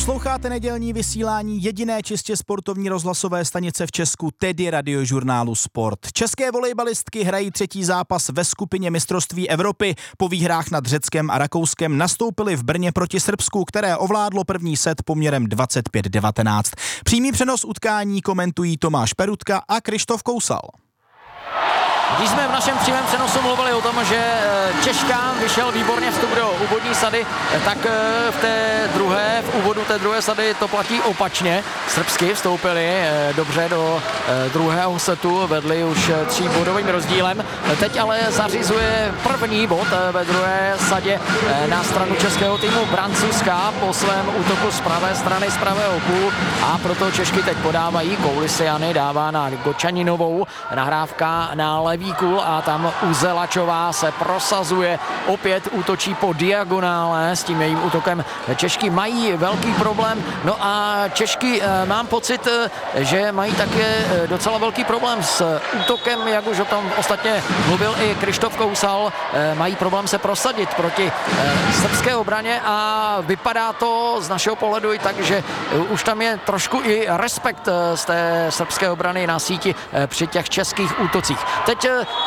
Posloucháte nedělní vysílání jediné čistě sportovní rozhlasové stanice v Česku, tedy Radiožurnálu Sport. České volejbalistky hrají třetí zápas ve skupině mistrovství Evropy. Po výhrách nad Řeckem a Rakouskem nastoupily v Brně proti Srbsku, které ovládlo první set poměrem 25-19. Přímý přenos utkání komentují Tomáš Perutka a Krištof Kousal. Když jsme v našem přímém přenosu mluvili o tom, že Češkám vyšel výborně vstup do úvodní sady, tak v úvodu té druhé sady to platí opačně. Srbsky vstoupili dobře do druhého setu, vedli už 3bodovým rozdílem. Teď ale zařizuje první bod ve druhé sadě na stranu českého týmu Brancuska po svém útoku z pravé strany, z pravého půl, a proto Češky teď podávají. Koulisiany dává na Gočaninovou, nahrávka na levý kůl a tam Uzelačová se prosazuje, opět útočí po diagonále, s tím jejím útokem Češky mají velký problém. No a Češky, mám pocit, že mají také docela velký problém s útokem, jak už o tom ostatně mluvil i Krištof Kousal, mají problém se prosadit proti srbské obraně a vypadá to z našeho pohledu i tak, že už tam je trošku i respekt z té srbské obrany na síti při těch českých útocích. Teď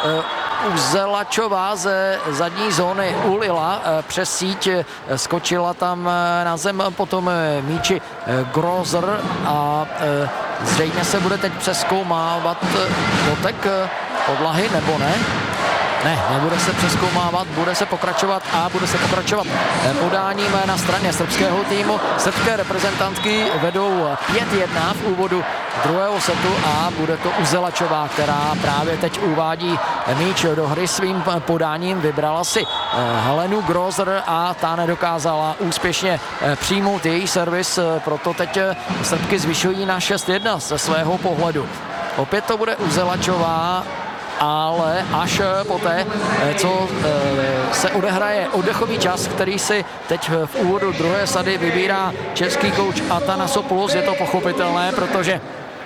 Uzelačová ze zadní zóny ulila přes síť, skočila tam na zem, potom míči Grozer a zřejmě se bude teď přezkoumávat dotek podlahy, nebo ne? Ne, nebude se přezkoumávat, bude se pokračovat podáním na straně srbského týmu. Srbské reprezentantky vedou 5-1 v úvodu druhého setu a bude to Uzelačová, která právě teď uvádí míč do hry svým podáním. Vybrala si Helenu Grozer a ta nedokázala úspěšně přijmout její servis, proto teď Srbky zvyšují na 6-1 ze svého pohledu. Opět to bude Uzelačová, ale až poté, co se odehraje oddechový čas, který si teď v úvodu druhé sady vybírá český kouč Atanasopoulos. Je to pochopitelné, protože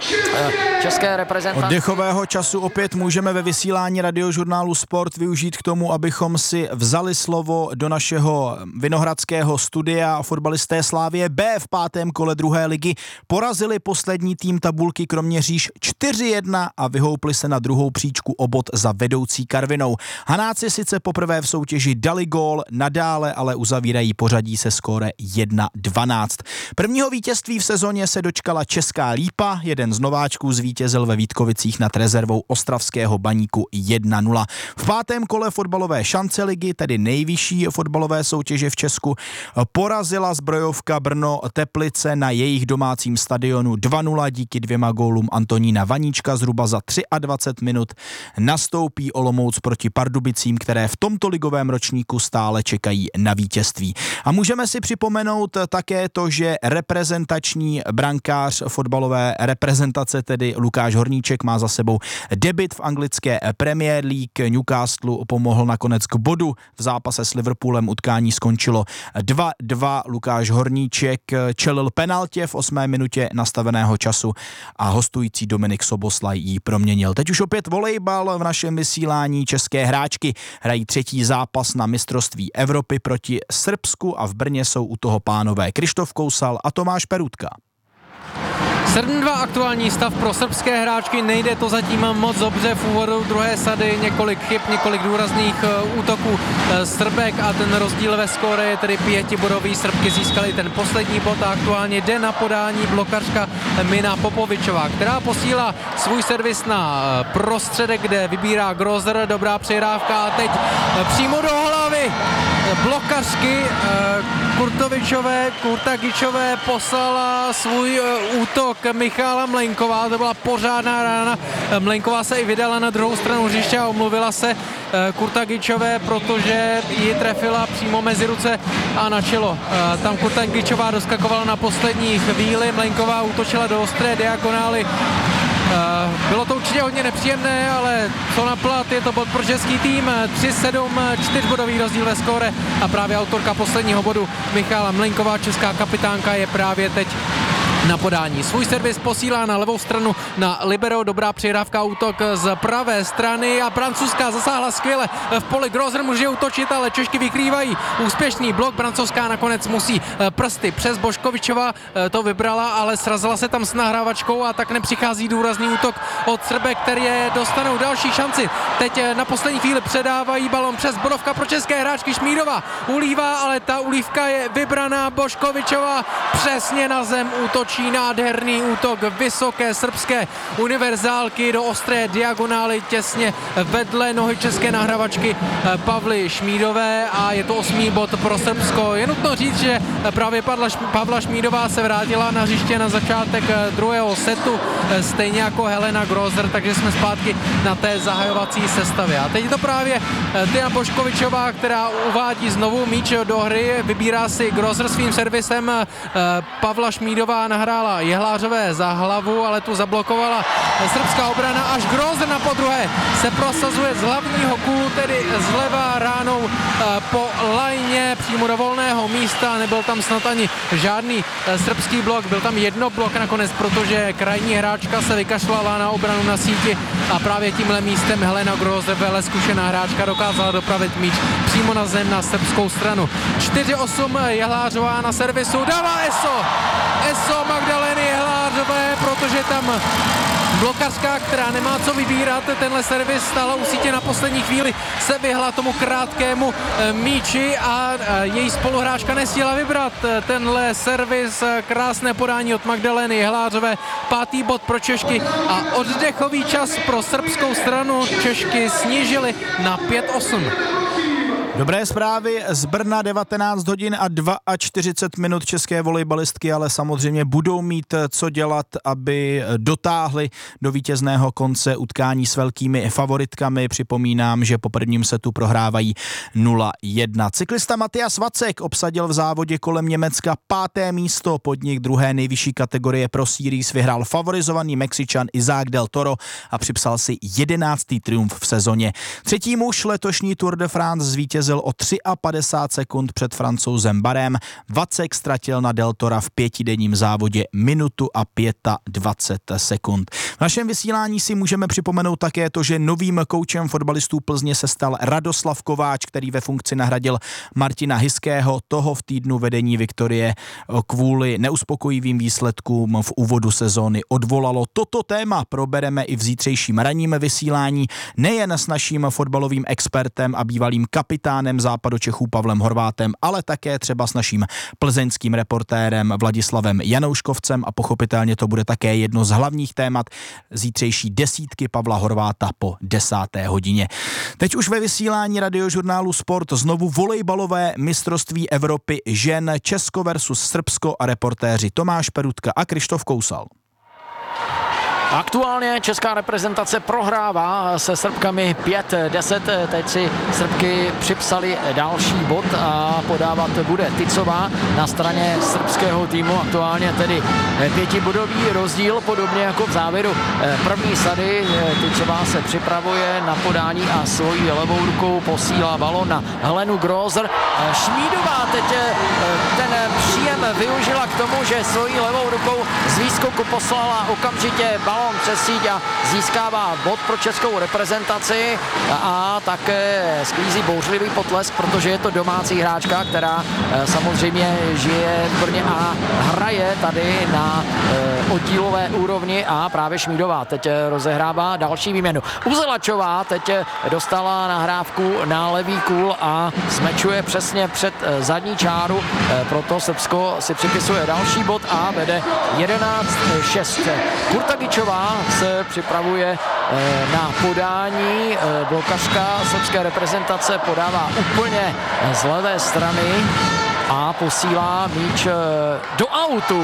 české reprezentace. Oddechového času opět můžeme ve vysílání Radiožurnálu Sport využít k tomu, abychom si vzali slovo do našeho vinohradského studia. Fotbalisté Slavie B v 5. kole druhé ligy porazili poslední tým tabulky Kroměříž 4-1 a vyhoupli se na druhou příčku o bod za vedoucí Karvinou. Hanáci sice poprvé v soutěži dali gól, nadále ale uzavírají pořadí se skóre 1-12. Prvního vítězství v sezóně se dočkala Česká Lípa, jeden z nováčků zvítězil ve Vítkovicích nad rezervou ostravského Baníku 1-0. V 5. kole fotbalové šance ligy, tedy nejvyšší fotbalové soutěže v Česku, porazila zbrojovka Brno Teplice na jejich domácím stadionu 2-0 díky 2 gólům Antonína Vaníčka. Zhruba za 23 minut nastoupí Olomouc proti Pardubicím, které v tomto ligovém ročníku stále čekají na vítězství. A můžeme si připomenout také to, že reprezentační brankář fotbalové reprezentace, tedy Lukáš Horníček, má za sebou debut v anglické Premier League. Newcastle pomohl nakonec k bodu. V zápase s Liverpoolem utkání skončilo 2-2. Lukáš Horníček čelil penaltě v 8. minutě nastaveného času a hostující Dominik Soboslaj ji proměnil. Teď už opět volejbal v našem vysílání. České hráčky hrají třetí zápas na mistrovství Evropy proti Srbsku a v Brně jsou u toho pánové Krištof Kousal a Tomáš Perutka. 7-2 aktuální stav pro srbské hráčky, nejde to zatím moc dobře v úvodu druhé sady, několik chyb, několik důrazných útoků Srbek a ten rozdíl ve skóre je tedy 5bodový. Srbky získaly ten poslední bod a aktuálně jde na podání blokařka Mina Popovičová, která posílá svůj servis na prostředek, kde vybírá Grozer, dobrá přihrávka a teď přímo do hlavy blokařky Kurtagičové poslala svůj útok Michála Mlejnková, to byla pořádná rána. Mlejnková se i vydala na druhou stranu hřiště a omluvila se Kurtagičové, protože ji trefila přímo mezi ruce a na čelo. Tam Kurtagičová doskakovala na poslední chvíli, Mlejnková útočila do ostré diagonály. Bylo to určitě hodně nepříjemné, ale co na plat, je to bod pro český tým. 3-7, 4bodový rozdíl ve skóre a právě autorka posledního bodu Michála Mlejnková, česká kapitánka, je právě teď na podání. Svůj servis posílá na levou stranu na libero, dobrá přihrávka, útok z pravé strany a francouzská zasáhla skvěle v poli. Grozer může útočit, ale Češky vykrývají úspěšný blok. Francouzská nakonec musí prsty přes Boškovičova, to vybrala, ale srazila se tam s nahrávačkou a tak nepřichází důrazný útok od Srbek, který dostanou další šanci. Teď na poslední chvíli předávají balon přes bodovka pro české hráčky. Šmídová ulívá, ale ta ulívka je vybraná. Boškovičova přesně na zem útočí, nádherný útok vysoké srbské univerzálky do ostré diagonály těsně vedle nohy české nahrávačky Pavly Šmídové a je to 8. bod pro Srbsko. Je nutno říct, že právě Pavla Šmídová se vrátila na hřiště na začátek druhého setu, stejně jako Helena Grozer, takže jsme zpátky na té zahajovací sestavě. A teď je to právě Tina Boškovičová, která uvádí znovu míč do hry, vybírá si Grozer svým servisem. Pavla Šmídová nahrála Jehlářové za hlavu, ale tu zablokovala srbská obrana, až Grozer na podruhé se prosazuje z hlavního kůlu, tedy zleva ránou po lajně přímo do volného místa. Nebyl tam snad ani žádný srbský blok, byl tam jedno blok nakonec, protože krajní hráčka se vykašlala na obranu na síti a právě tímhle místem Helena Grozer, vele zkušená hráčka, dokázala dopravit míč přímo na zem na srbskou stranu. 4-8 Jehlářová na servisu, dává Eso Magdaleny Jehlářové, protože tam blokařka, která nemá co vybírat, tenhle servis stála u sítě na poslední chvíli, se vyhla tomu krátkému míči a její spoluhráčka nestihla vybrat tenhle servis. Krásné podání od Magdaleny Jehlářové, 5. bod pro Češky a oddechový čas pro srbskou stranu. Češky snížily na 5-8. Dobré zprávy z Brna, 19 hodin a 42 minut české volejbalistky, ale samozřejmě budou mít co dělat, aby dotáhli do vítězného konce utkání s velkými favoritkami. Připomínám, že po prvním setu prohrávají 0-1. Cyklista Matias Vacek obsadil v závodě kolem Německa 5. místo, podnik druhé nejvyšší kategorie Pro Series vyhrál favorizovaný Mexičan Isaac del Toro a připsal si 11. triumf v sezóně. Třetí muž letošní Tour de France zvítězil o 53 sekund před Francouzem Barem. Vacek ztratil na Del Tora v 5denním závodě minutu a 25 sekund. V našem vysílání si můžeme připomenout také to, že novým koučem fotbalistů Plzně se stal Radoslav Kováč, který ve funkci nahradil Martina Hyského. Toho v týdnu vedení Viktorie kvůli neuspokojivým výsledkům v úvodu sezóny odvolalo. Toto téma probereme i v zítřejším ranním vysílání, nejen s naším fotbalovým expertem a bývalým kapitánem Západočechů Pavlem Horvátem, ale také třeba s naším plzeňským reportérem Vladislavem Janouškovcem a pochopitelně to bude také jedno z hlavních témat zítřejší desítky Pavla Horváta po 10. hodině. Teď už ve vysílání Radiožurnálu Sport znovu volejbalové mistrovství Evropy žen, Česko versus Srbsko a reportéři Tomáš Perutka a Krištof Kousal. Aktuálně česká reprezentace prohrává se Srbkami 5-10. Teď si Srbky připsali další bod a podávat bude Ticová na straně srbského týmu. Aktuálně tedy 5bodový rozdíl, podobně jako v závěru první sady. Ticová se připravuje na podání a svojí levou rukou posílá balon na Helenu Grozer. Šmídová teď ten příjem využila k tomu, že svojí levou rukou z výskoku poslala okamžitě balon přes síť a získává bod pro českou reprezentaci a také sklízí bouřlivý potlesk, protože je to domácí hráčka, která samozřejmě žije v Brně a hraje tady na oddílové úrovni a právě Šmídová teď rozehrává další výměnu. Uzelačová teď dostala nahrávku na levý kůl a smečuje přesně před zadní čáru, proto Srbsko si připisuje další bod a vede 11-6. Kurtagičová se připravuje na podání. Blokařka srbské reprezentace podává úplně z levé strany a posílá míč do autu.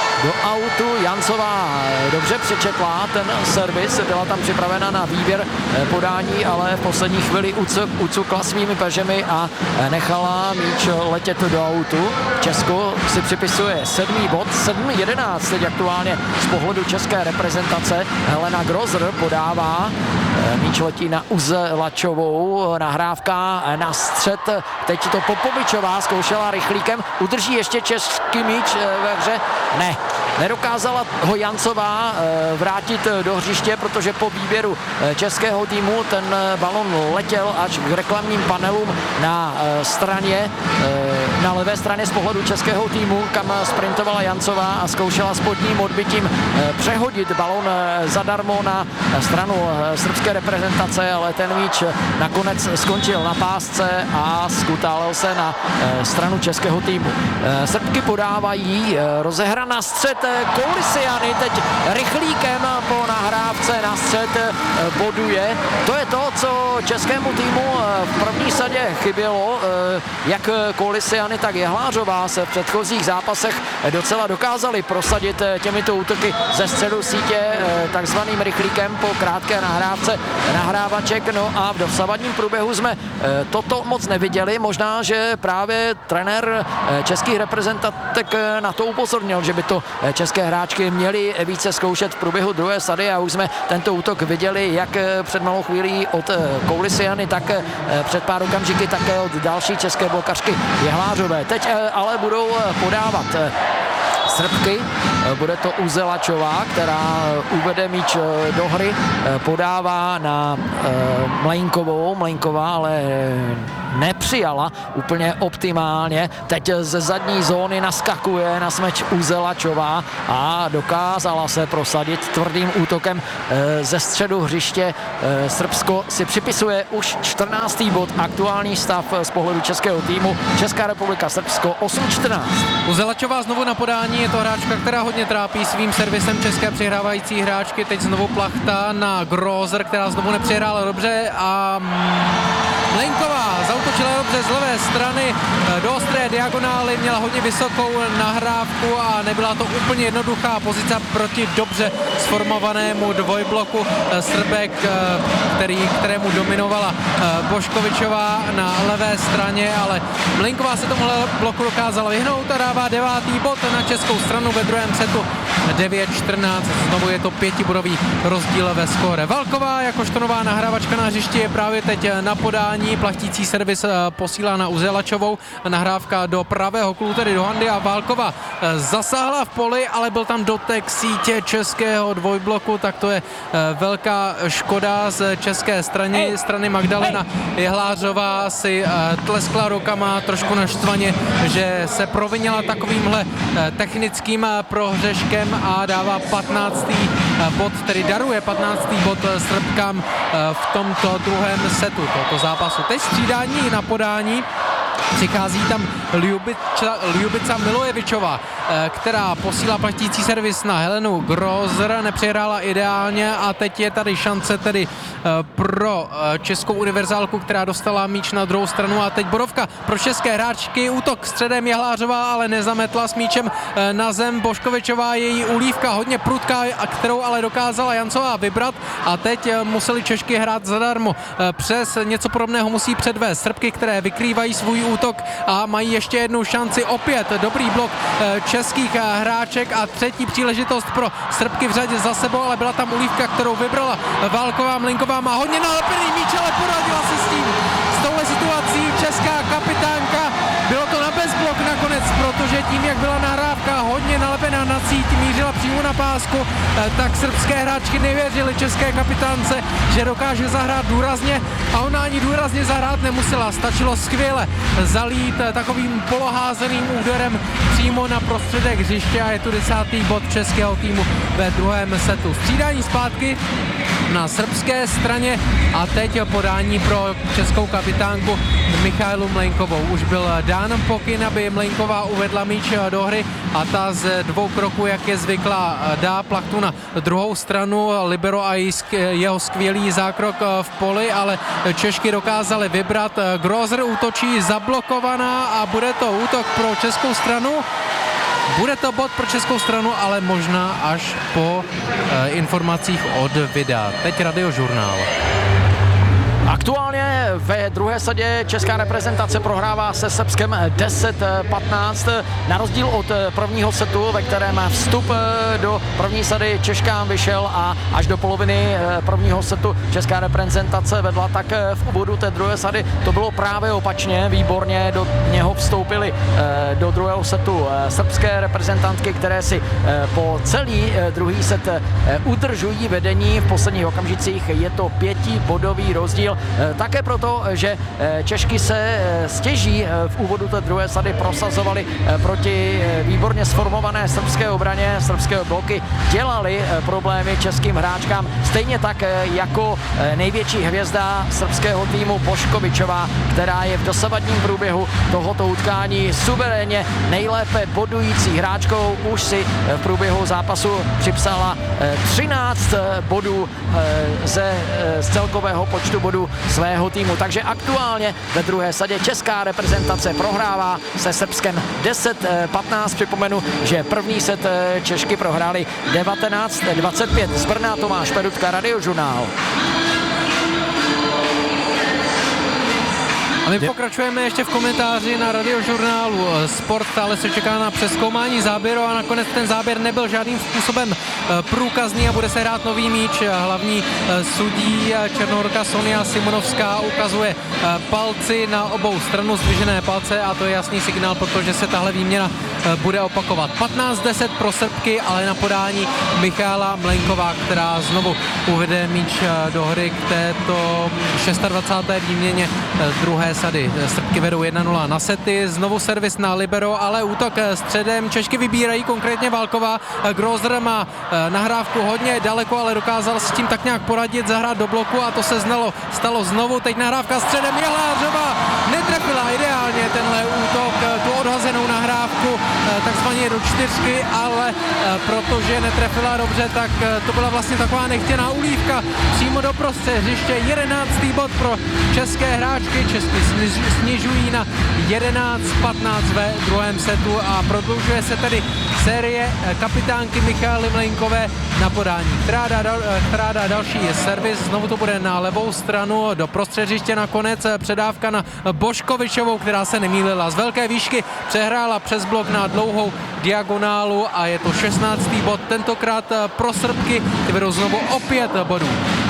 Jancová dobře přečetla ten servis, byla tam připravena na výběr podání, ale v poslední chvíli ucukla svými peřemi a nechala míč letět do autu. Česko si připisuje 7. bod, 7-11 teď aktuálně z pohledu české reprezentace. Helena Grozer podává, míč letí na Uzelačovou, nahrávka na střed, teď to Popovičová zkoušela rychlíkem, udrží ještě český míč ve hře, ne. Nedokázala ho Jancová vrátit do hřiště, protože po výběru českého týmu ten balon letěl až k reklamním panelům na straně, na levé straně z pohledu českého týmu, kam sprintovala Jancová a zkoušela s spodním odbytím přehodit balon zadarmo na stranu srbské reprezentace, ale ten míč nakonec skončil na pásce a skutálel se na stranu českého týmu. Srbky podávají, rozehra na střed Koulisiany, teď rychlíkem po nahrávce na střed boduje. To je to, co českému týmu v první sadě chybělo. Jak Koulisiany, tak Jehlářová se v předchozích zápasech docela dokázali prosadit těmito útoky ze středu sítě takzvaným rychlíkem po krátké nahrávce nahrávaček. No a v dosavadním průběhu jsme toto moc neviděli. Možná, že právě trenér českých reprezentantek na to upozornil, že by to české hráčky měly více zkoušet v průběhu druhé sady a už jsme tento útok viděli jak před malou chvílí od Koulisiany, tak před pár okamžiky také od další české blokařky Jehlářové. Teď ale budou podávat Srbky, bude to Uzelačová, která uvede míč do hry, podává na Mlejnkovou. Mlejnková ale nepřijala úplně optimálně. Teď ze zadní zóny naskakuje na smeč Uzelačová a dokázala se prosadit tvrdým útokem ze středu hřiště. Srbsko si připisuje už 14. bod, aktuální stav z pohledu českého týmu. Česká republika, Srbsko 8-14. Uzelačová znovu na podání, je to hráčka, která hodně trápí svým servisem české přihrávající hráčky. Teď znovu plachta na Grozer, která znovu nepřihrála dobře a Mlejnková zautočila dobře z levé strany do ostré diagonály, měla hodně vysokou nahrávku a nebyla to úplně jednoduchá pozice proti dobře sformovanému dvojbloku Srbek, kterému dominovala Boškovičová na levé straně, ale Mlejnková se tomuhle bloku dokázala vyhnout a dává 9. bod na českou stranu ve druhém setu 9-14. Znovu je to 5bodový rozdíl ve skóre. Valková jakožto nová nahrávačka na hřišti je právě teď na podání. Plachtící servis posílá na Uzelačovou. Nahrávka do pravého kulu, tedy do handy a Válková zasáhla v poli, ale byl tam dotek sítě českého dvojbloku, tak to je velká škoda z české strany. Magdalena Jehlářová si tleskla rukama trošku naštvaně, že se provinila takovýmhle technickým prohřeškem a dává 15. bod, tedy daruje 15. bod Srbkám v tomto druhém setu tohoto zápasu. Teď střídání na podání. Přichází tam Ljubica Milojevičová, která posílá plachtící servis na Helenu Grozer, nepřihrála ideálně a teď je tady šance tedy pro českou univerzálku, která dostala míč na druhou stranu a teď bodovka pro české hráčky, útok středem Jehlářová, ale nezametla s míčem na zem. Boškovičová, její ulívka hodně prudká, kterou ale dokázala Jancová vybrat a teď museli Češky hrát zadarmo. Přes něco podobného musí předvést Srbky, které vykrývají svůj útok a mají ještě jednu šanci. Opět dobrý blok českých hráček a třetí příležitost pro Srbky v řadě za sebou, ale byla tam ulívka, kterou vybrala Válková. Mlejnková má hodně nalepený míč, ale poradila se s tím. S touhle situací česká kapitánka, bylo to na bezblok nakonec, protože tím, jak byla nahrávka hodně nalepená na síť, mířila přímo na pásku, tak srbské hráčky nevěřily české kapitánce, že dokáže zahrát důrazně a ona ani důrazně zahrát nemusela. Stačilo skvěle zalít takovým poloházeným úderem přímo na prostředek hřiště a je tu 10. bod českého týmu ve druhém setu. Střídání zpátky na srbské straně a teď podání pro českou kapitánku Michailu Mlejnkovou. Už byl dán pokyn, aby Mlejnková uvedla míč do hry a ta z dvou kroků, jak je zvyklá, dá plachtu na druhou stranu. Libero a jeho skvělý zákrok v poli, ale Češky dokázaly vybrat. Grozer útočí zablokovaná a bude to útok pro českou stranu. Bude to bod pro českou stranu, ale možná až po informacích od videa. Teď Radiožurnál. Aktuálně ve druhé sadě česká reprezentace prohrává se Srbskem 10-15. Na rozdíl od prvního setu, ve kterém vstup do první sady Češkám vyšel a až do poloviny prvního setu česká reprezentace vedla, tak v úvodu té druhé sady to bylo právě opačně. Výborně do něho vstoupili do druhého setu srbské reprezentantky, které si po celý druhý set udržují vedení. V posledních okamžicích je to 5bodový rozdíl. Také proto, že Češky se stěží v úvodu té druhé sady prosazovali proti výborně sformované srbské obraně. Srbské bloky dělali problémy českým hráčkám. Stejně tak jako největší hvězda srbského týmu Boškovičová, která je v dosavadním průběhu tohoto utkání suverénně nejlépe bodující hráčkou. Už si v průběhu zápasu připsala 13 bodů z celkového počtu bodů svého týmu. Takže aktuálně ve druhé sadě česká reprezentace prohrává se Srbskem 10-15. Připomenu, že první set Češky prohrály 19-25. Z Brna Tomáš Perutka, Radiožurnál. A my pokračujeme ještě v komentáři na Radiožurnálu Sport, ale se čeká na přezkoumání záběru a nakonec ten záběr nebyl žádným způsobem průkazný a bude se hrát nový míč. Hlavní sudí Černohorka Sonia Simonovská ukazuje palci na obou stranu, zdvižené palce, a to je jasný signál, protože se tahle výměna bude opakovat. 15-10 pro Srbky, ale na podání Michála Mlejnková, která znovu uvede míč do hry k této 26. výměně druhé sady. Srbky vedou 1-0 na sety, znovu servis na libero, ale útok středem Češky vybírají, konkrétně Válková. Grosser má nahrávku hodně daleko, ale dokázal s tím tak nějak poradit, zahrát do bloku a to se stalo znovu. Teď nahrávka středem, Jehlářová netrefila ideálně tenhle útok, tu odhazenou nahrávku takzvaně do čtyřky, ale protože netrefila dobře, tak to byla vlastně taková nechtěná ulívka přímo do prostřed hřiště. 11. bod pro české hráčky. Česky snižují na 11-15 ve druhém setu a prodlužuje se tedy série kapitánky Michály Mlejnkové na podání, která dá další servis. Znovu to bude na levou stranu do prostředžiště, nakonec předávka na Boškovičovou, která se nemýlila. Z velké výšky přehrála přes blok na dlouhou diagonálu a je to 16. bod, tentokrát pro Srbky, ty vedou znovu o 5 bodů.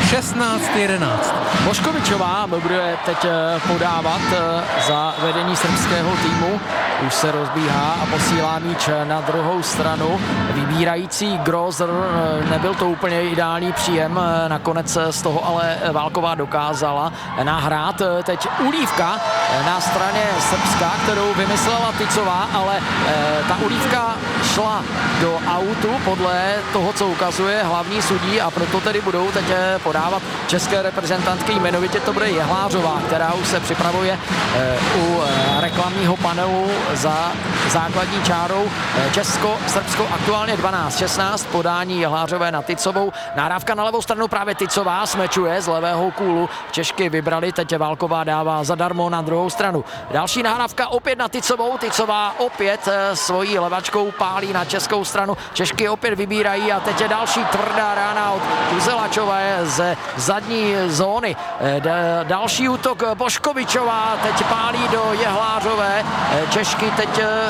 16-11. Boškovičová bude teď podávat za vedení srbského týmu. Už se rozbíhá a posílá míč na druhou stranu. Vybírající Grosser, nebyl to úplně ideální příjem, nakonec z toho ale Válková dokázala nahrát. Teď ulívka na straně Srbska, kterou vymyslela Tycová, ale ta ulívka šla do autu podle toho, co ukazuje hlavní sudí, a proto tedy budou teď podávat české reprezentantky, jmenovitě to bude Jehlářová, která už se připravuje u reklamního panelu za základní čárou. Česko-Srbsko aktuálně 12-16, podání Jehlářové na Tycovou. Nahrávka na levou stranu, právě Tycová smečuje z levého kůlu. Češky vybrali, teď Válková dává zadarmo na druhou stranu. Další nahrávka opět na Tycovou. Tycová opět svojí levačkou pálí na českou stranu. Češky opět vybírají a teď je další tvrdá rána od Uzelačové ze zadní zóny. Další útok Boškovičová, teď pálí do Jehlářové. Češky teď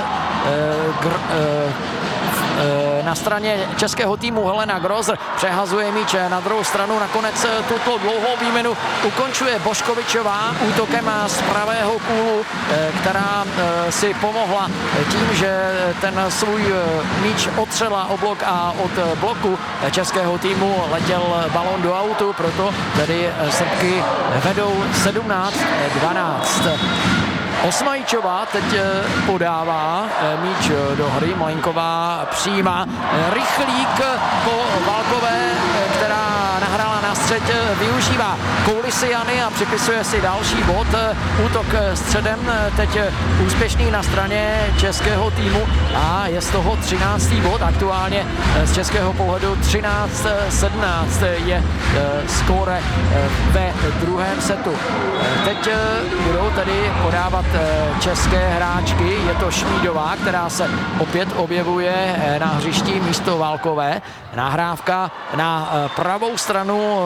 na straně českého týmu Helena Grosser přehazuje míč na druhou stranu. Nakonec tuto dlouhou výměnu ukončuje Boškovičová útokem z pravého kůlu, která si pomohla tím, že ten svůj míč otřela o blok a od bloku českého týmu letěl balón do autu, proto tedy Srbky vedou 17-12. Osmajičová teď podává míč do hry, Mlejnková přijímá, rychlík po Válkové, která nahrála na střed, využívá koulisy Jany a připisuje si další bod. Útok středem teď úspěšný na straně českého týmu a je z toho 13. bod. Aktuálně z českého pohledu 13-17 je skóre ve druhém setu. Teď budou tedy podávat české hráčky. Je to Šmídová, která se opět objevuje na hřišti místo Válkové. Nahrávka na pravou stranu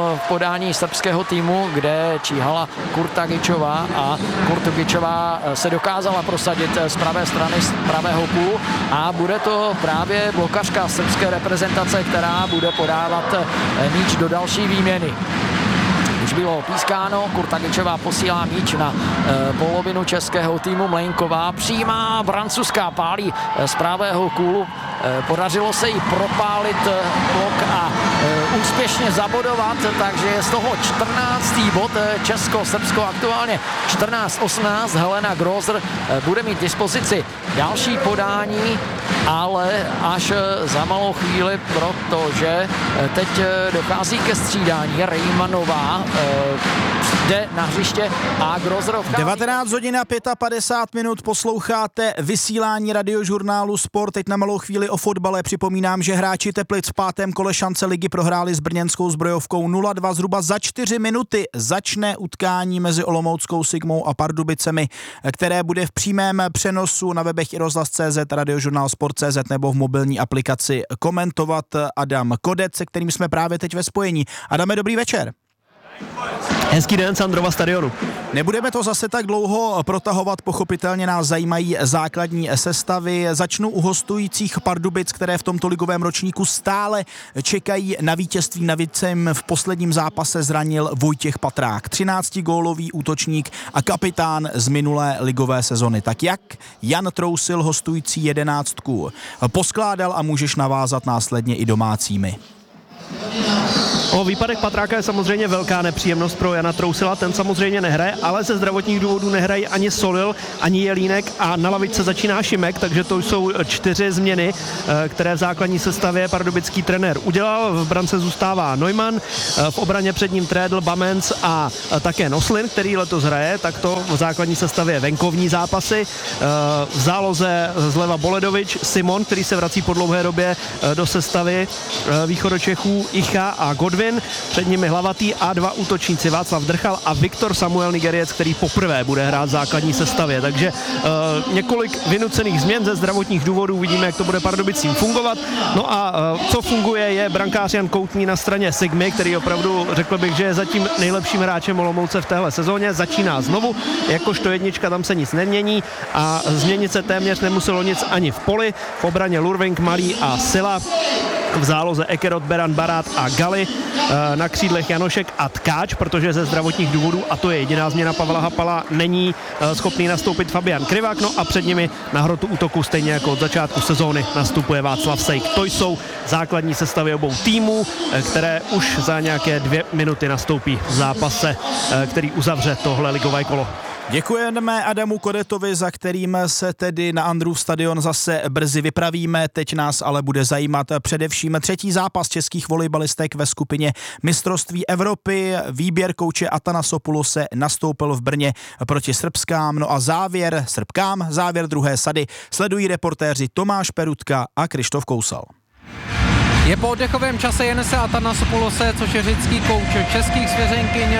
v podání srbského týmu, kde číhala Kurtagičová a Kurtagičová se dokázala prosadit z pravé strany, z pravého půlu a bude to právě blokařka srbské reprezentace, která bude podávat míč do další výměny. Už bylo pískáno, Kurtagičová posílá míč na polovinu českého týmu, Mlejnková přijímá, Brancuská pálí z pravého kůlu, podařilo se jí propálit blok a úspěšně zabodovat, takže je z toho 14. bod Česko-Srbsko, aktuálně 14-18, Helena Grozer bude mít dispozici další podání, ale až za malou chvíli, protože teď dochází ke střídání. Rejmanová jde na hřiště a Grozer odchází. 19 hodin a 55 minut posloucháte vysílání Radiožurnálu Sport. Teď na malou chvíli o fotbale. Připomínám, že hráči Teplic v 5. kole šance ligy prohráli s brněnskou Zbrojovkou 0-2. Zhruba za 4 minuty začne utkání mezi Olomouckou Sigmou a Pardubicemi, které bude v přímém přenosu na webech iRozhlas.cz, Radiožurnál Sport.cz nebo v mobilní aplikaci komentovat Adam Kodec, se kterým jsme právě teď ve spojení. Adame, dobrý večer. Hezký den z Androva stadionu. Nebudeme to zase tak dlouho protahovat, pochopitelně nás zajímají základní sestavy. Začnu u hostujících Pardubic, které v tomto ligovém ročníku stále čekají na vítězství. Navíc jim v posledním zápase zranil Vojtěch Patrák, 13gólový útočník a kapitán z minulé ligové sezony. Tak jak Jan Trousil hostující 11 poskládal a můžeš navázat následně i domácími? Výpadek Patráka je samozřejmě velká nepříjemnost pro Jana Trousila, ten samozřejmě nehraje, ale ze zdravotních důvodů nehrají ani Solil, ani Jelínek a na lavičce začíná Šimek, takže to jsou 4 změny, které v základní sestavě pardubický trenér udělal. V brance zůstává Neumann, v obraně před ním Trédl, Bamenc a také Noslin, který letos hraje, tak to v základní sestavě venkovní zápasy. V záloze zleva Boledovič, Simon, který se vrací po dlouhé době do sestavy východočechů, Icha a Godwin, před nimi Hlavatý a 2 útočníci Václav Drchal a Viktor Samuel Nigeriec, který poprvé bude hrát v základní sestavě. Takže několik vynucených změn ze zdravotních důvodů, uvidíme, jak to bude Pardubicím fungovat. No a co funguje, je brankář Jan Koutní na straně Sigmy, který opravdu řekl bych, že je zatím nejlepším hráčem Olomouce v téhle sezóně. Začíná znovu, jakožto jednička, tam se nic nemění a změnit se téměř nemuselo nic ani v poli. V obraně Lurvink, Malý a Sila. V záloze Ekerot, Beran, Barát a Gali, na křídlech Janošek a Tkáč, protože ze zdravotních důvodů, a to je jediná změna Pavla Hapala, není schopný nastoupit Fabian Krivák, no a před nimi na hrotu útoku stejně jako od začátku sezóny nastupuje Václav Sejk. To jsou základní sestavy obou týmů, které už za nějaké 2 minuty nastoupí v zápase, který uzavře tohle ligové kolo. Děkujeme Adamu Kodetovi, za kterým se tedy na Andrův stadion zase brzy vypravíme. Teď nás ale bude zajímat především 3. zápas českých volejbalistek ve skupině mistrovství Evropy. Výběr kouče Atanasopulose nastoupil v Brně proti Srbskám. No a závěr druhé sady sledují reportéři Tomáš Perutka a Krištof Kousal. Je po oddechovém čase Jenese Atanasopulose, což je řecký kouč českých svěřenkyň.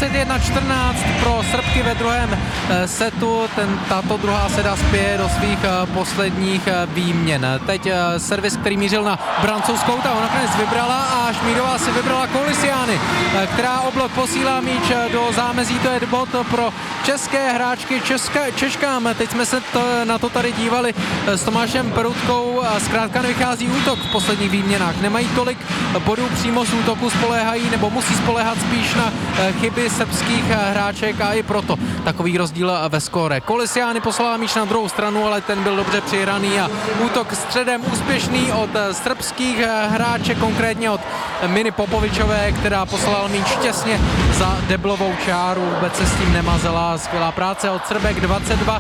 21-14 pro Srbky ve druhém setu. Tato druhá seda spěje do svých posledních výměn. Teď servis, který mířil na Brancouzskou, ta ho nakonec vybrala a Šmídová si vybrala Kolisiány, která oblok posílá míč do zámezí. To je bod pro české hráčky Češkám. Teď jsme se na to tady dívali s Tomášem Perutkou. Zkrátka nevychází útok v posledních výměnách. Nemají tolik bodů přímo z útoku, spoléhají nebo musí spoléhat spíš na chyby srbských hráček a i proto takový rozdíl ve skóre. Kolisiány poslala míč na druhou stranu, ale ten byl dobře přihraný a útok středem úspěšný od srbských hráček, konkrétně od Mini Popovičové, která poslala míč těsně za deblovou čáru, vůbec se s tím nemazela. Skvělá práce od Srbek, 22-15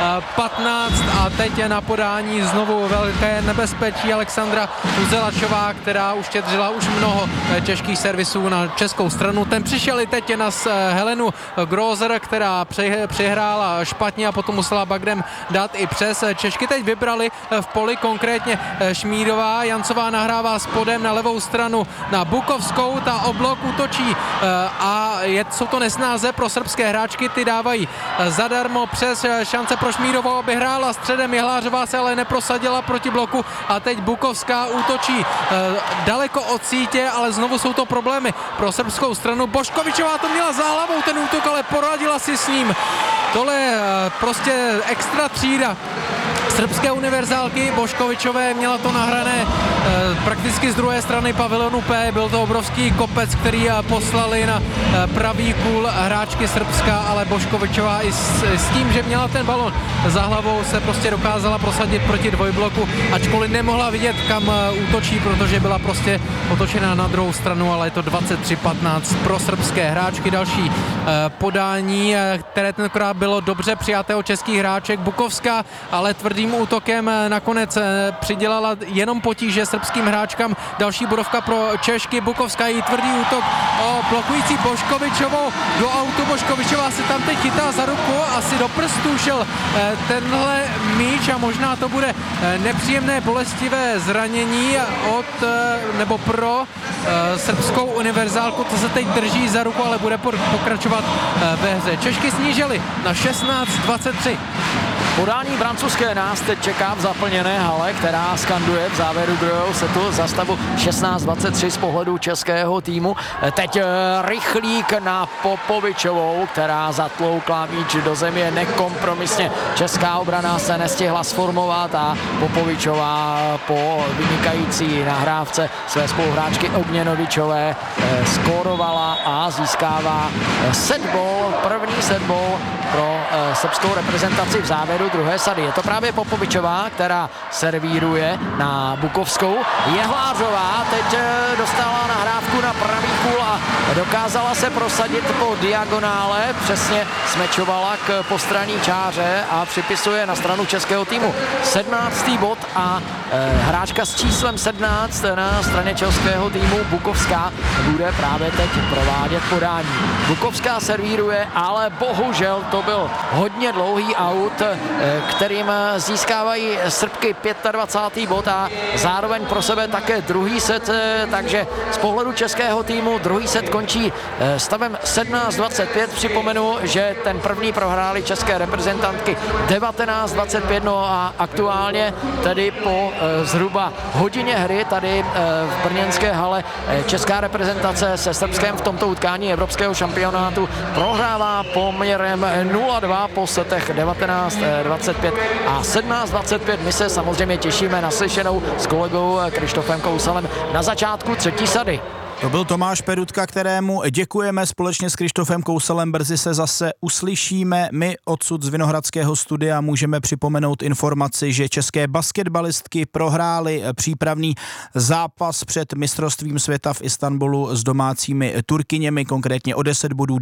a teď je na podání znovu velké nebezpečí Alexandra Uzelačová, která uštědřila už mnoho těžkých servisů na českou stranu. Ten přišel i teď na Helenu Grozer, která přihrála špatně a potom musela Bagdem dát i přes. Češky teď vybrali v poli, konkrétně Šmídová. Jancová nahrává spodem na levou stranu na Bukovskou, ta oblok útočí a jsou to nesnáze pro srbské hráčky, ty dávají dostávají zadarmo přes šance pro Šmídovou, aby hrála středem. Jehlářová se ale neprosadila proti bloku a teď Bukovská útočí daleko od sítě, ale znovu jsou to problémy pro srbskou stranu. Boškovičová to měla za hlavou ten útok, ale poradila si s ním. Tohle je prostě extra třída srbské univerzálky. Boškovičové měla to nahrané prakticky z druhé strany pavilonu P. Byl to obrovský kopec, který poslali na pravý kůl hráčky Srbska, ale Boškovičová i s tím, že měla ten balon za hlavou, se prostě dokázala prosadit proti dvojbloku, ačkoliv nemohla vidět, kam útočí, protože byla prostě otočená na druhou stranu, ale je to 23-15 pro srbské hráčky. Další podání, které tentokrát bylo dobře přijatého českých hráček. Bukovská ale tvrdým útokem nakonec přidělala jenom potíže srbským hráčkám. Další bodovka pro Češky. Bukovská jí tvrdý útok o blokující Boškovičovou do autu. Boškovičová se tam teď chytá za ruku, asi do prstů šel tenhle míč a možná to bude nepříjemné bolestivé zranění nebo pro srbskou univerzálku. To se teď drží za ruku, ale bude pokračovat ve hře. Češky snížily na 16-23. Podání francouzské nás teď čeká v zaplněné hale, která skanduje v závěru druhého setu za stavu 16-23 z pohledu českého týmu. Teď rychlík na Popovičovou, která zatloukla míč do země nekompromisně. Česká obrana se nestihla sformovat a Popovičová po vynikající nahrávce své spoluhráčky Ogněnovičové skórovala a získává setball, první setball pro srbskou reprezentaci v závěru druhé sady. Je to právě Popovičová, která servíruje na Bukovskou. Jehlářová teď dostala nahrávku na pravý kůl a dokázala se prosadit po diagonále. Přesně smečovala k postranní čáře a připisuje na stranu českého týmu 17. bod a hráčka s číslem 17 na straně českého týmu Bukovská bude právě teď provádět podání. Bukovská servíruje, ale bohužel to byl hodně dlouhý aut, kterým získávají Srbky 25. bod a zároveň pro sebe také druhý set, takže z pohledu českého týmu druhý set končí stavem 17-25. Připomenu, že ten první prohráli české reprezentantky 19-25, no a aktuálně tedy po zhruba hodině hry tady v brněnské hale česká reprezentace se Srbskem v tomto utkání evropského šampionátu prohrává poměrem 0-2 po setech 19-25 a 17-25. My se samozřejmě těšíme na slyšenou s kolegou Krištofem Kousalem na začátku třetí sady. To byl Tomáš Perutka, kterému děkujeme společně s Krištofem Kouselem. Brzy se zase uslyšíme. My odsud z Vinohradského studia můžeme připomenout informaci, že české basketbalistky prohrály přípravný zápas před mistrovstvím světa v Istanbulu s domácími Turkyněmi, konkrétně o 10 bodů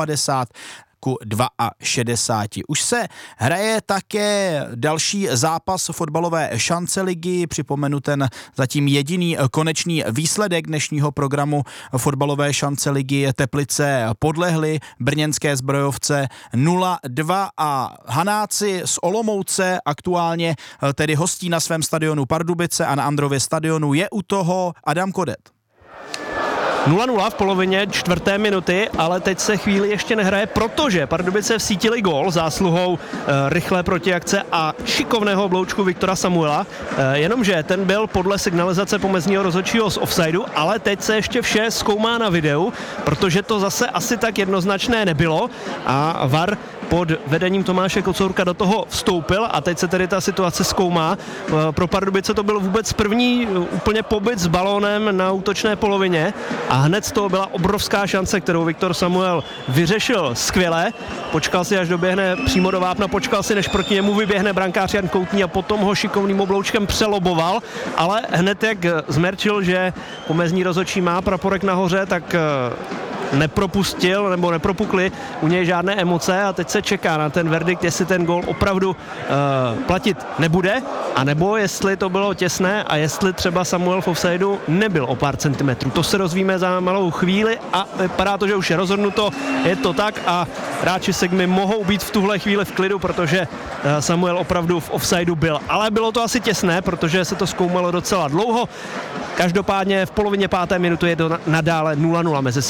52-62. Už se hraje také další zápas fotbalové šance ligy. Připomenu ten zatím jediný konečný výsledek dnešního programu fotbalové šance ligy. Teplice podlehly brněnské Zbrojovce 0-2 a Hanáci z Olomouce aktuálně tedy hostí na svém stadionu Pardubice a na Andrově stadionu je u toho Adam Kodet. 0-0 v polovině čtvrté minuty, ale teď se chvíli ještě nehraje, protože Pardubice vsítili gól zásluhou rychlé protiakce a šikovného obloučku Viktora Samuela, jenomže ten byl podle signalizace pomezního rozhodčího z offsideu, ale teď se ještě vše zkoumá na videu, protože to zase asi tak jednoznačné nebylo a VAR pod vedením Tomáše Kocourka do toho vstoupil a teď se tedy ta situace zkoumá. Pro Pardubice to byl vůbec první úplně pobyt s balónem na útočné polovině a hned z toho byla obrovská šance, kterou Viktor Samuel vyřešil skvěle. Počkal si, až doběhne přímo do vápna, počkal si, než proti němu vyběhne brankář Jan Koutní a potom ho šikovným obloučkem přeloboval, ale hned jak zmerčil, že pomezní rozhodčí má praporek nahoře, tak nepropustil nebo nepropukly u něj žádné emoce a teď se čeká na ten verdikt, jestli ten gól opravdu platit nebude, anebo jestli to bylo těsné a jestli třeba Samuel v offsideu nebyl o pár centimetrů. To se dozvíme za malou chvíli a vypadá to, že už je rozhodnuto, je to tak a hráči Sigmy mohou být v tuhle chvíli v klidu, protože Samuel opravdu v offsideu byl. Ale bylo to asi těsné, protože se to zkoumalo docela dlouho. Každopádně v polovině páté minuty je to nadále 0-0 mezi Sigmou Olomouc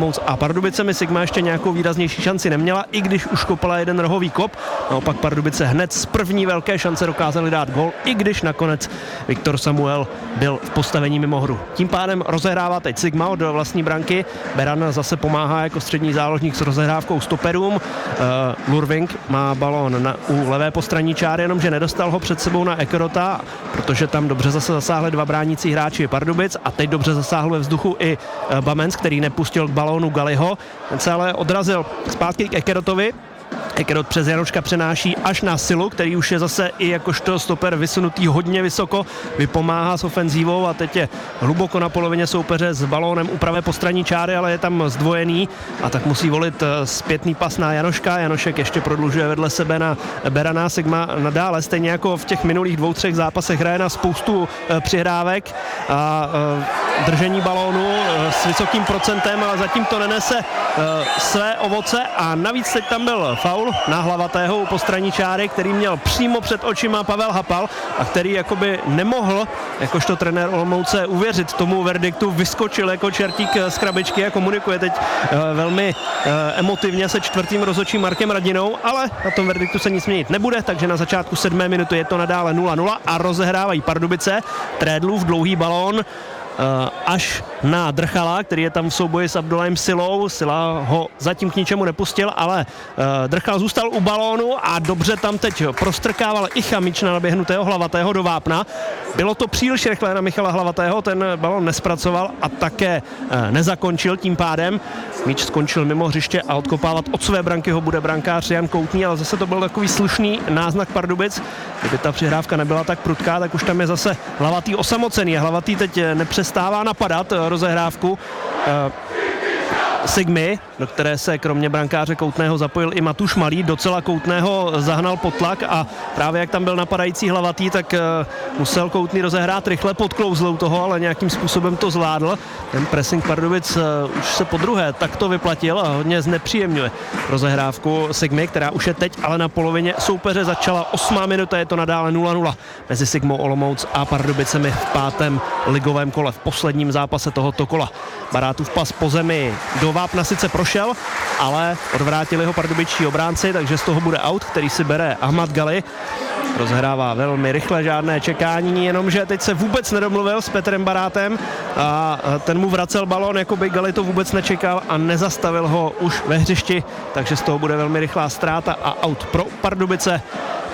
Olomouc a Pardubicemi. Sigma ještě nějakou výraznější šanci neměla, i když už kopala jeden rohový kop. Naopak Pardubice hned z první velké šance dokázali dát gól, i když nakonec Viktor Samuel byl v postavení mimo hru. Tím pádem rozehrává teď Sigma od vlastní branky. Beran zase pomáhá jako střední záložník s rozehrávkou stoperům. Lurving má balón u levé postranní čáry, jenomže nedostal ho před sebou na Ekerota, protože tam dobře zase zasáhli dva bránící hráči Pardubic a teď dobře zasáhl ve vzduchu i Bamens, který nepustil k balónu Galiho. Ten se ale odrazil zpátky k Ekerotovi. Ekerot přes Janoška přenáší až na Silu, který už je zase i jakožto stoper vysunutý hodně vysoko, vypomáhá s ofenzívou a teď je hluboko na polovině soupeře s balónem u pravé postranní čáry, ale je tam zdvojený a tak musí volit zpětný pas na Janoška. Janošek ještě prodlužuje vedle sebe na Berana. Sigma nadále, stejně jako v těch minulých 2-3 zápasech, hraje na spoustu přihrávek a držení balónu s vysokým procentem, ale zatím to nenese své ovoce a navíc teď tam byl faul na Hlavatého u postranní čáry, který měl přímo před očima Pavel Hapal a který jakoby nemohl, jakožto trenér Olomouce, uvěřit tomu verdiktu, vyskočil jako čertík z krabičky a komunikuje teď velmi emotivně se čtvrtým rozhodčím Markem Radinou, ale na tom verdiktu se nic měnit nebude, takže na začátku 7. minuty je to nadále 0-0 a rozehrávají Pardubice. Trédlův dlouhý balón až na Drchala, který je tam v souboji s Abdullahem Silou. Sila ho zatím k ničemu nepustil, ale Drchal zůstal u balónu a dobře tam teď prostrkával i Chamič na naběhnutého Hlavatého do vápna. Bylo to příliš rychlé na Michala Hlavatého, ten balón nespracoval a také nezakončil tím pádem. Míč skončil mimo hřiště a odkopávat od své branky ho bude brankář Jan Koutný, ale zase to byl takový slušný náznak Pardubic. Kdyby ta přihrávka nebyla tak prudká, tak už tam je zase Hlavatý osamocený a Hlavatý teď nepřestává napadat rozehrávku Sigmy, do které se kromě brankáře Koutného zapojil i Matuš Malý. Docela Koutného zahnal pod tlak a právě jak tam byl napadající Hlavatý, tak musel Koutný rozehrát rychle pod klouzlou toho, ale nějakým způsobem to zvládl. Ten pressing Pardubic už se podruhé takto vyplatil a hodně znepříjemňuje rozehrávku Sigmy, která už je teď ale na polovině soupeře. Začala 8. minuta, je to nadále 0-0 mezi Sigmou Olomouc a Pardubicemi v 5. ligovém kole, v posledním zápase tohoto kola. Barátův pas po zemi do vápna sice prošel, ale odvrátili ho pardubičtí obránci, takže z toho bude out, který si bere Ahmad Gali. Rozhrává velmi rychle, žádné čekání, jenomže teď se vůbec nedomluvil s Petrem Barátem a ten mu vracel balón, jako by Gali to vůbec nečekal a nezastavil ho už ve hřišti, takže z toho bude velmi rychlá ztráta a out pro Pardubice,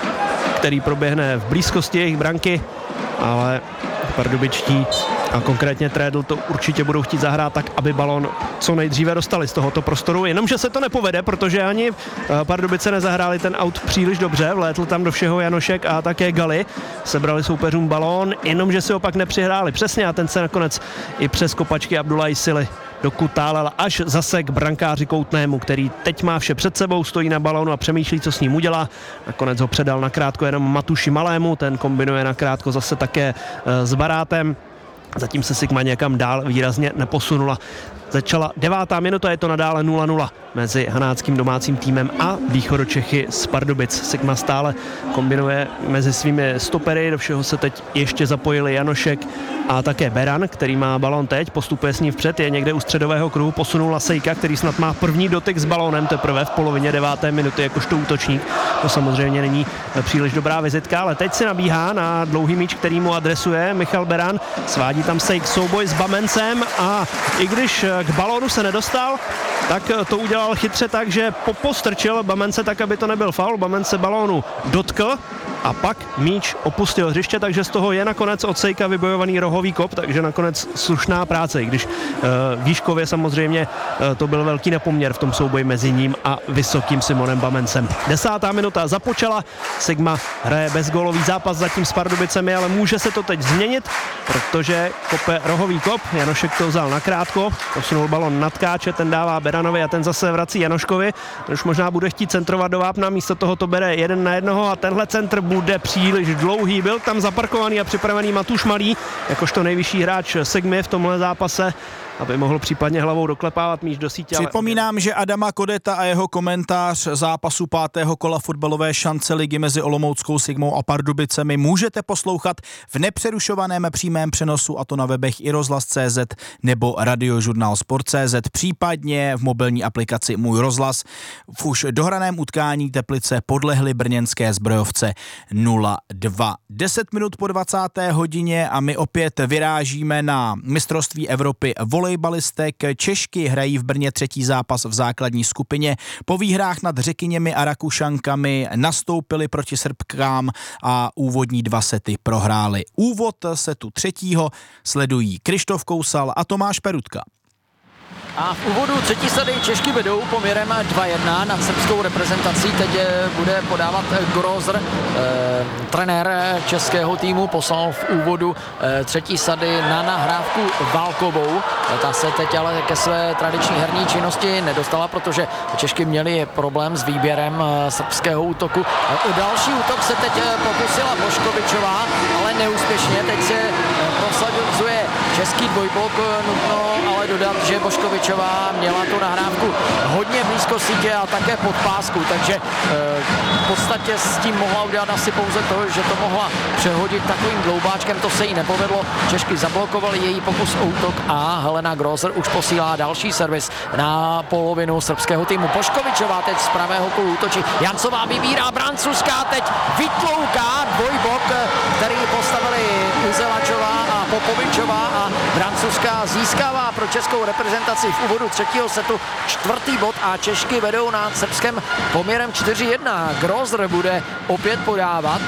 který proběhne v blízkosti jejich branky, ale pardubičtí a konkrétně Trédl to určitě budou chtít zahrát tak, aby balón co nejdříve dostali z tohoto prostoru, jenomže se to nepovede, protože ani Pardubice nezahráli ten out příliš dobře, vlétl tam do všeho Janošek a také Gali, sebrali soupeřům balón, jenomže si ho pak nepřihráli přesně a ten se nakonec i přes kopačky Abdullahi Sily dokutálel až zase k brankáři Koutnému, který teď má vše před sebou, stojí na balónu a přemýšlí, co s ním udělá. Nakonec ho předal nakrátko jenom Matuši Malému, ten kombinuje nakrátko zase také s Barátem. Zatím se Sigma někam dál výrazně neposunula. Začala 9. minuta, je to nadále 0-0 mezi hanáckým domácím týmem a Východočechy z Pardubic. Sigma stále kombinuje mezi svými stopery, do všeho se teď ještě zapojili Janošek a také Beran, který má balón teď, postupuje s ním vpřed, je někde u středového kruhu, posunul Lasejka, který snad má první dotyk s balónem teprve v polovině 9. minuty jakožto útočník. To samozřejmě není příliš dobrá vizitka, ale teď si nabíhá na dlouhý míč, který mu adresuje Michal Beran, svádí tam Sejk souboj s Bamencem a i když k balónu se nedostal, tak to udělal chytře tak, že postrčil Bamence tak, aby to nebyl faul. Bamence balónu dotkl a pak míč opustil hřiště, takže z toho je nakonec od Sejka vybojovaný rohový kop, takže nakonec slušná práce, i když výškově samozřejmě to byl velký nepoměr v tom souboji mezi ním a vysokým Simonem Bamencem. 10. minuta započala, Sigma hraje bezgólový zápas zatím s Pardubicemi, ale může se to teď změnit, protože kope rohový kop, Janošek to vzal nakrátko, posunul balon na Tkáče, ten dává Beranovi a ten zase vrací Janoškovi, ten už možná bude chtít centrovat do vápna, místo toho to bere 1 na 1 a tenhle centr bude příliš dlouhý, byl tam zaparkovaný a připravený Matuš Malý, jakožto nejvyšší hráč Sigmy v tomhle zápase, aby mohl případně hlavou doklepávat míč do sítě. Připomínám, že Adama Kodeta a jeho komentář zápasu 5. kola fotbalové šance ligy mezi Olomouckou Sigmou a Pardubicemi můžete poslouchat v nepřerušovaném přímém přenosu, a to na webech i rozhlas.cz nebo Radiožurnál Sport.cz, případně v mobilní aplikaci Můj rozhlas. V už dohraném utkání Teplice podlehly brněnské Zbrojovce 0-2. 10 minut po 20. hodině a my opět vyrážíme na mistrovství Evropy volejbalistek. Češky hrají v Brně 3. zápas v základní skupině. Po výhrách nad Řekyněmi a Rakušankami nastoupili proti Srbkám a úvodní 2 sety prohráli. Úvod setu 3. sledují Krištof Kousal a Tomáš Perutka. A v úvodu 3. sady Češky vedou poměrem 2-1 nad srbskou reprezentací. Teď bude podávat Grozer. Trenér českého týmu poslal v úvodu 3. sady na nahrávku Válkovou. Ta se teď ale ke své tradiční herní činnosti nedostala, protože Češky měli problém s výběrem srbského útoku. O další útok se teď pokusila Boškovičová, ale neúspěšně. Teď se prosazuje český dvojblok. Nutno ale dodat, že Boškovičová měla tu nahrávku hodně blízko sítě a také pod pásku, takže v podstatě s tím mohla udělat asi pouze to, že to mohla přehodit takovým dloubáčkem, to se jí nepovedlo. Češky zablokovali její pokus o útok a Helena Grozer už posílá další servis na polovinu srbského týmu. Boškovičová teď z pravého kolu útočí, Jancová vybírá, Brancuská teď vytlouká dvojblok, který postavili Uzelačová a Popovičová, a Brancuská získává pro českou reprezentaci v úvodu 3. setu 4. bod a Češky vedou nad Srbskem poměrem 4-1. Grozer bude opět podávat.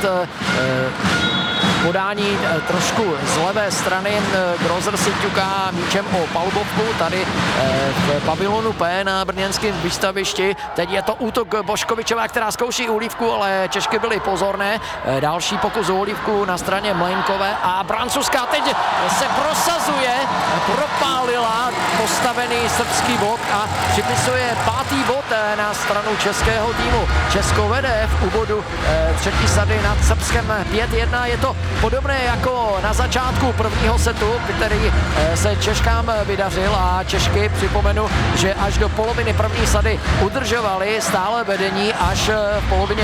Podání trošku z levé strany. Grozer si ťuká míčem o palubovku tady v pavilonu P na brněnském výstavišti. Teď je to útok Boškovičová, která zkouší úlívku, ale Češky byly pozorné. Další pokus o úlívku na straně Mlejnkové a Brancuská teď se prosazuje, propálila postavený srbský bod a připisuje 5. bod na stranu českého týmu. Česko vede v úvodu 3. sady nad Srbskem 5-1. Je to podobné jako na začátku prvního setu, který se Češkám vydařil, a Češky, připomenu, že až do poloviny první sady udržovali stále vedení, až v polovině